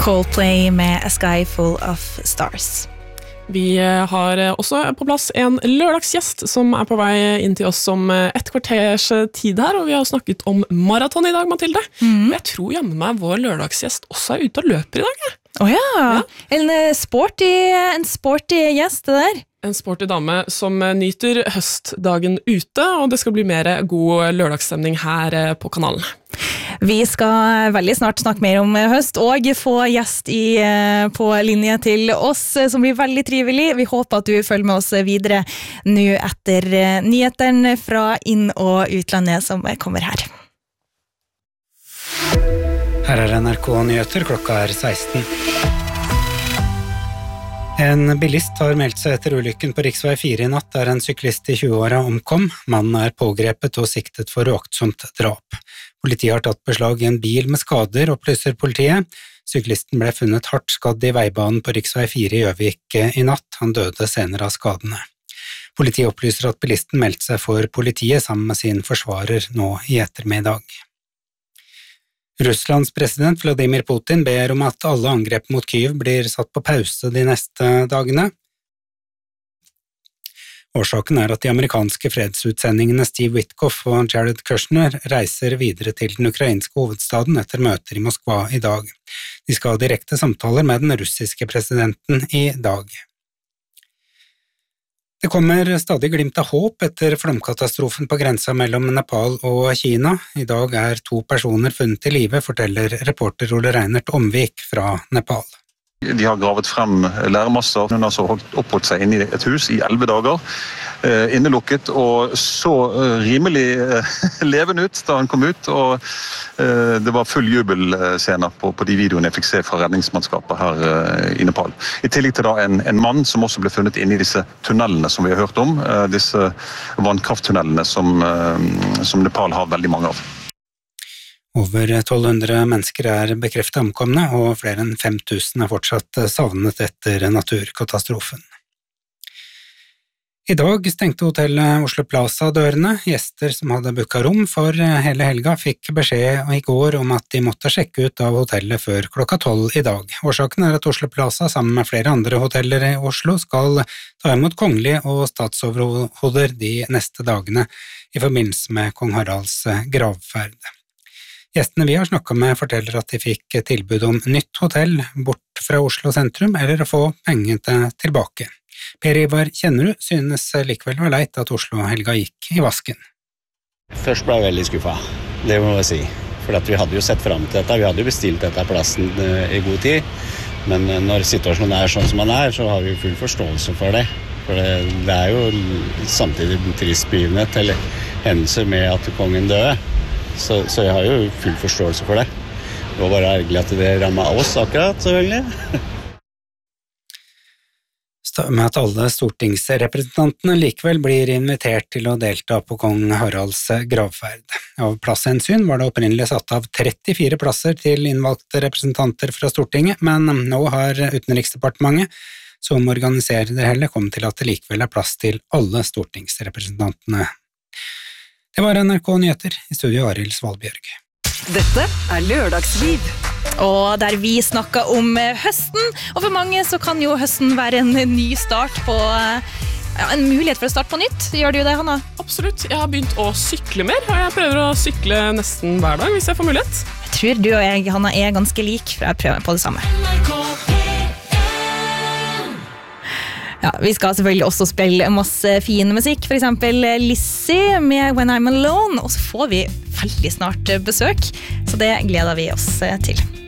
Coldplay med A Sky Full of Stars. Vi har også på plass en lørdagsgjest som på vei inn til oss om et kvarters tid her, og vi har snakket om maraton i dag, Mathilde. Og jeg tror jammen meg vår lørdagsgjest også ute og løper i dag. Ja. En sporty gjest det der. En sporty dame som nyter høstdagen ute, og det skal bli mer god lørdagsstemning her på kanalen. Vi skal veldig snart snakke mer om høst og få gjest på linje til oss, som blir veldig trivelig. Vi håper at du følger med oss videre nå etter nyhetene fra inn- og utlandet som kommer her. Her NRK Nyheter, klokka 16. En bilist har meldt seg etter ulykken på riksvei 4 i natt, der en syklist i 20-åra omkom. Mannen pågrepet og siktet for uaktsomt drap. Politiet har tatt beslag i en bil med skader, opplyser politiet. Syklisten ble funnet hardt skadd i veibanen på riksvei 4 i Gjøvik i natt. Han døde senere av skadene. Politiet opplyser at bilisten meldte seg for politiet sammen med sin forsvarer nå i ettermiddag. Russlands president Vladimir Putin ber om at alle angrep mot Kyiv blir satt på pause de neste dagene. Årsaken at de amerikanske fredsutsendingene Steve Witkoff og Jared Kushner reiser videre til den ukrainske hovedstaden etter møter i Moskva i dag. De skal ha direkte samtaler med den russiske presidenten i dag. Det kommer stadig glimt av håp etter flomkatastrofen på grensa mellom Nepal og Kina. I dag 2 personer funnet i live, forteller reporter Ole Reinert Omvik fra Nepal. De har gravet frem lærmasser. Hun har så oppholdt seg inne i et hus i 11 dager, innelukket, og så rimelig levende ut da han kom ut, og det var full jubelscener på de videoene jeg fikk se fra redningsmannskapet her i Nepal. I tillegg til da en mann som også ble funnet inne i disse tunnelene som vi har hørt om, disse vannkrafttunnelene som Nepal har veldig mange av. Over 1200 mennesker bekreftet omkomne, og flere enn 5000 fortsatt savnet etter naturkatastrofen. I dag stengte hotellet Oslo Plaza dørene. Gjester som hadde booket rom for hele helga fikk beskjed i går om at de måtte sjekke ut av hotellet før klokka 12 i dag. Årsaken at Oslo Plaza sammen med flere andre hoteller i Oslo skal ta imot kongelige og statsoverhoder de neste dagene i forbindelse med kong Haralds gravferd. Gjestene vi har snakket med forteller at de fikk tilbud om nytt hotell bort fra Oslo sentrum, eller å få pengene tilbake. Per Ivar Kjennerud synes likevel var leit at Oslo-helga gikk i vasken. Først ble jeg veldig skuffet, det må jeg si. For vi hadde jo sett frem til dette, vi hadde jo bestilt dette plassen i god tid. Men når situasjonen sånn som den så har vi full forståelse for det. For det jo samtidig en trist begivenhet eller hendelse med at kongen døde. Så jeg har jo full forståelse for det. Det var bare ergerlig at det rammet oss akkurat, selvfølgelig. Med at alle stortingsrepresentantene likevel blir invitert til å delta på kong Haralds gravferd. Av plasshensyn var det opprinnelig satt av 34 plasser til innvalgte representanter fra Stortinget, men nå har Utenriksdepartementet, som organiserer det hele, kommet til at det likevel plass til alle stortingsrepresentantene. Det var NRK Nyheter, i studio Arild Svalbjørg. Dette Lørdagsliv. Og der vi snakker om høsten, og for mange så kan jo høsten være en ny start på, en mulighet for å starte på nytt. Gjør du det, Hanna? Absolutt, jeg har begynt å sykle mer, og jeg prøver å sykle nesten hver dag hvis jeg får mulighet. Jeg tror du og jeg, Hanna, ganske lik, for jeg prøver på det samme. Ja, vi skal selvfølgelig også spille masse fin musikk, for eksempel Lizzie med When I'm Alone, og så får vi veldig snart besøk, så det gleder vi oss til.